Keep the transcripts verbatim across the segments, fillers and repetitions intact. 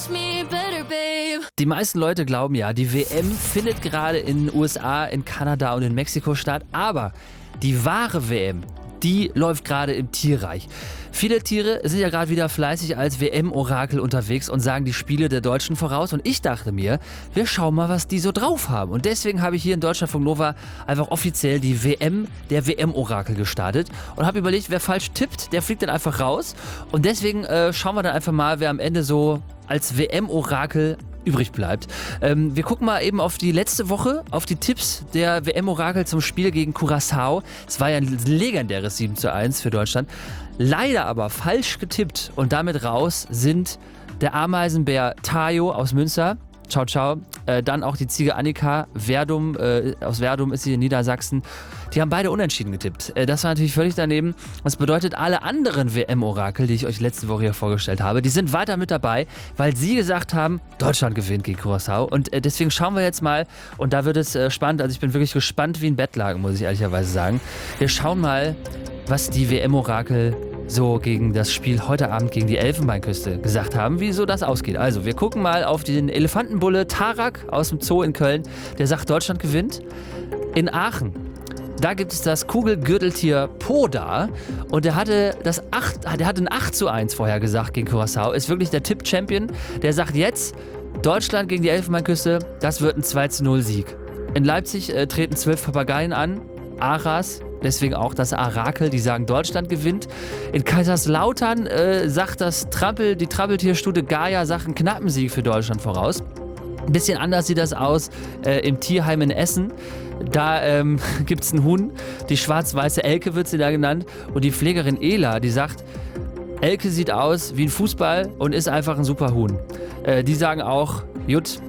Die meisten Leute glauben ja, die W M findet gerade in den U S A, in Kanada und in Mexiko statt, aber die wahre W M, die läuft gerade im Tierreich. Viele Tiere sind ja gerade wieder fleißig als W M-Orakel unterwegs und sagen die Spiele der Deutschen voraus. Und ich dachte mir, wir schauen mal, was die so drauf haben. Und deswegen habe ich hier in Deutschlandfunk Nova einfach offiziell die W M der W M-Orakel gestartet und habe überlegt, wer falsch tippt, der fliegt dann einfach raus. Und deswegen äh, schauen wir dann einfach mal, wer am Ende so als W M-Orakel übrig bleibt. Ähm, wir gucken mal eben auf die letzte Woche, auf die Tipps der W M-Orakel zum Spiel gegen Curaçao. Es war ja ein legendäres sieben zu eins für Deutschland. Leider aber falsch getippt und damit raus sind der Ameisenbär Tayo aus Münster. Ciao, ciao. Äh, dann auch die Ziege Annika Verdum, äh, aus Verdum ist sie in Niedersachsen. Die haben beide unentschieden getippt. Äh, das war natürlich völlig daneben. Das bedeutet, alle anderen W M-Orakel, die ich euch letzte Woche hier vorgestellt habe, die sind weiter mit dabei, weil sie gesagt haben, Deutschland gewinnt gegen Curaçao. Und äh, deswegen schauen wir jetzt mal, und da wird es äh, spannend, also ich bin wirklich gespannt wie ein Bettlaken, muss ich ehrlicherweise sagen. Wir schauen mal, was die W M-Orakel so gegen das Spiel heute Abend gegen die Elfenbeinküste gesagt haben, wie so das ausgeht. Also, wir gucken mal auf den Elefantenbulle Tarak aus dem Zoo in Köln. Der sagt, Deutschland gewinnt. In Aachen, da gibt es das Kugelgürteltier Poda und der hatte, das acht, der hatte ein acht zu eins vorher gesagt gegen Curaçao. Ist wirklich der Tipp-Champion. Der sagt jetzt, Deutschland gegen die Elfenbeinküste, das wird ein zwei zu null Sieg. In Leipzig äh, treten zwölf Papageien an, Aras, deswegen auch das Orakel, die sagen, Deutschland gewinnt. In Kaiserslautern äh, sagt das Trampel, die Trampeltierstute Gaia, sagt einen knappen Sieg für Deutschland voraus. Ein bisschen anders sieht das aus äh, im Tierheim in Essen. Da ähm, gibt es einen Huhn, die schwarz-weiße Elke wird sie da genannt. Und die Pflegerin Ela, die sagt, Elke sieht aus wie ein Fußball und ist einfach ein super Huhn. Äh, die sagen auch, Jut,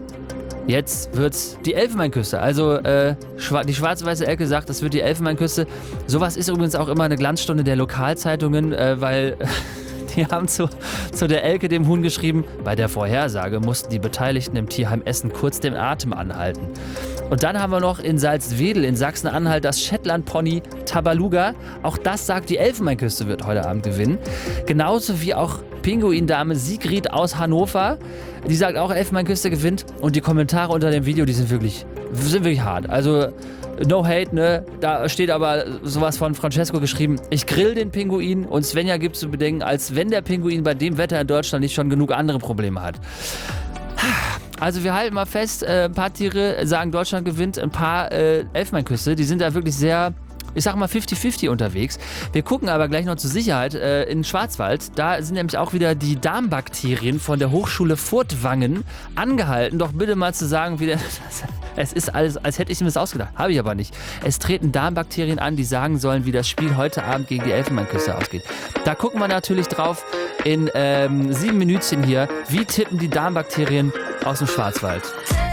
jetzt wird's die Elfenbeinküste. Also äh, die schwarz-weiße Elke sagt, das wird die Elfenbeinküste. Sowas ist übrigens auch immer eine Glanzstunde der Lokalzeitungen, äh, weil die haben zu, zu der Elke, dem Huhn, geschrieben, bei der Vorhersage mussten die Beteiligten im Tierheim Essen kurz den Atem anhalten. Und dann haben wir noch in Salzwedel in Sachsen-Anhalt das Shetland-Pony Tabaluga. Auch das sagt, die Elfenbeinküste wird heute Abend gewinnen. Genauso wie auch Pinguindame Sigrid aus Hannover. Die sagt auch, Elfenbeinküste gewinnt. Und die Kommentare unter dem Video, die sind wirklich, sind wirklich hart. Also no hate, ne? Da steht aber sowas von Francesco geschrieben, ich grill den Pinguin und Svenja gibt zu bedenken, als wenn der Pinguin bei dem Wetter in Deutschland nicht schon genug andere Probleme hat. Also wir halten mal fest, äh, ein paar Tiere sagen, Deutschland gewinnt, ein paar äh, Elfenbeinküste, die sind da wirklich sehr, ich sag mal fifty fifty unterwegs. Wir gucken aber gleich noch zur Sicherheit äh, in Schwarzwald. Da sind nämlich auch wieder die Darmbakterien von der Hochschule Furtwangen angehalten. Doch bitte mal zu sagen, wie der, es ist alles, als hätte ich mir das ausgedacht. Habe ich aber nicht. Es treten Darmbakterien an, die sagen sollen, wie das Spiel heute Abend gegen die Elfenbeinküste ausgeht. Da gucken wir natürlich drauf in ähm, sieben Minütchen hier. Wie tippen die Darmbakterien aus dem Schwarzwald?